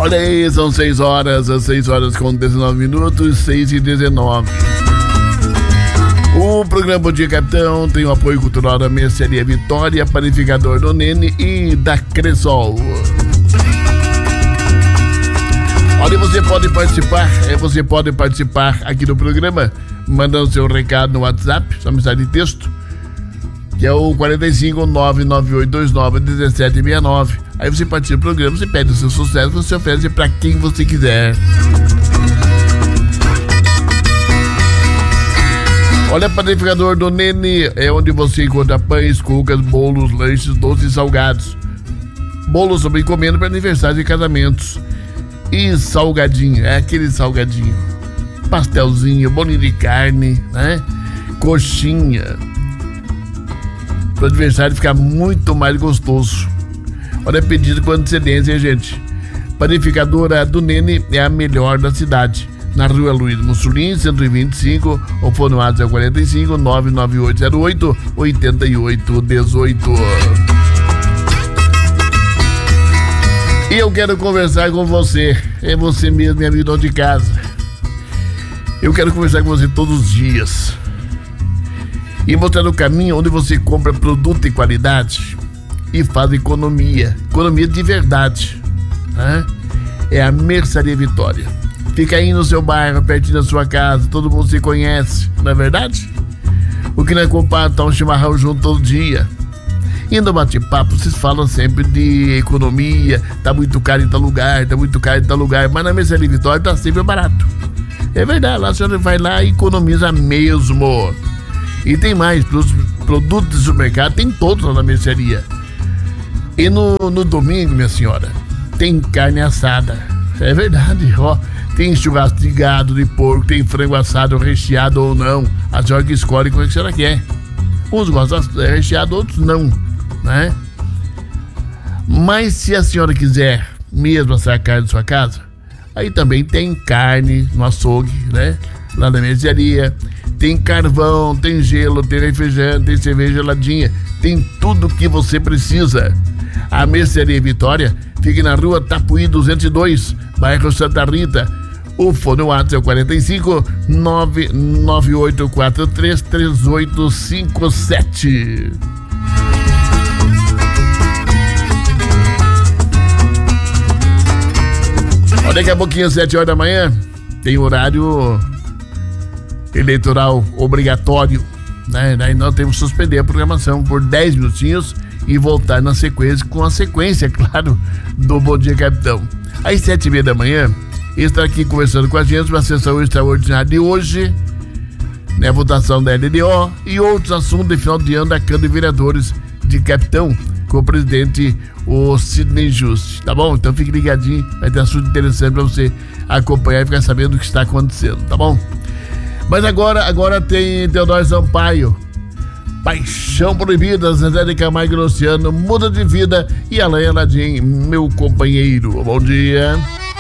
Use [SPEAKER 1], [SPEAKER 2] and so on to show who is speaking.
[SPEAKER 1] Olha aí, são 6 horas com 19 minutos, 6h19. O programa Bom Dia Capitão tem o apoio cultural da Mercearia Vitória, Panificador do Nene e da Cressol. Olha, você pode participar aqui do programa, mandando seu recado no WhatsApp, sua mensagem de texto, que é o 45998291769. Aí você participa do programa, você pede o seu sucesso, você oferece para quem você quiser. Olha, Panificador do Nene é onde você encontra pães, cucas, bolos, lanches, doces e salgados. Bolos sob encomenda para aniversários e casamentos. E salgadinho, é aquele salgadinho. Pastelzinho, bolinho de carne, né? Coxinha. Para o aniversário ficar muito mais gostoso. Olha, pedido com antecedência, hein, gente? Panificadora do Nene é a melhor da cidade. Na rua Luiz Mussolini, 125, ou fone no WhatsApp 45 99808 8818. E eu quero conversar com você. É você mesmo, minha amiga de casa. Eu quero conversar com você todos os dias e mostrar o caminho onde você compra produto de qualidade e faz economia de verdade, né? É a Mercearia Vitória. Fica aí no seu bairro, pertinho da sua casa, todo mundo se conhece, não é verdade? O que não é culpado tá um chimarrão junto todo dia. E no bate-papo, vocês falam sempre de economia, tá muito caro em tal lugar, mas na Mercearia Vitória tá sempre barato. É verdade, lá a senhora vai lá e economiza mesmo. E tem mais, produtos de supermercado, tem todos lá na mercearia. E no domingo, minha senhora, tem carne assada. É verdade, ó. Tem churrasco de gado, de porco, tem frango assado, recheado ou não. A senhora que escolhe como é que a senhora quer. Uns gostam recheado, outros não, né? Mas se a senhora quiser mesmo assar a carne da sua casa, aí também tem carne no açougue, né? Lá na mercearia. Tem carvão, tem gelo, tem refrigerante, tem cerveja geladinha. Tem tudo que você precisa. A Mercearia Vitória fica na rua Tapuí 202, bairro Santa Rita. O fone WhatsApp é o 45 99843 3857. Olha, daqui a pouquinho, 7 horas da manhã, tem horário eleitoral obrigatório, né? Daí nós temos que suspender a programação por 10 minutinhos e voltar na sequência, com a sequência, claro, do Bom Dia Capitão. Às 7h30 da manhã, está aqui conversando com a gente uma sessão extraordinária de hoje, né? Votação da LDO e outros assuntos de final de ano da Câmara de Vereadores de Capitão, com o presidente, o Sidney Juste, tá bom? Então fique ligadinho, vai ter assunto interessante para você acompanhar e ficar sabendo o que está acontecendo, tá bom? Mas agora tem Teodoro Sampaio, Paixão Proibida, Zezé de Camargo e Luciano, Muda de Vida e Alain Aladim, Meu Companheiro. Bom dia.